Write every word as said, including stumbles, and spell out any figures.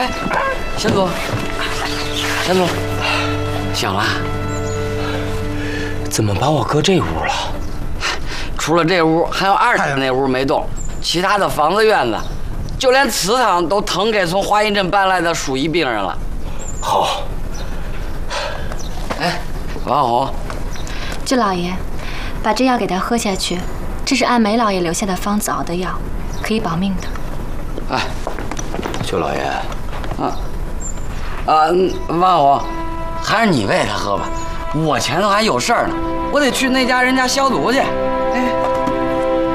哎，先坐，先坐。醒了？ 怎么把我搁这屋了？ 除了这屋，还有二室那屋没动，其他的房子院子，就连祠堂都腾给从华阴镇搬来的鼠疫病人了。 好。 哎，王红， 舅老爷，把这药给他喝下去，这是按梅老爷留下的方子熬的药，可以保命的。 哎， 舅老爷， 啊，啊，王红，还是你喂他喝吧，我前头还有事儿呢，我得去那家人家消毒去。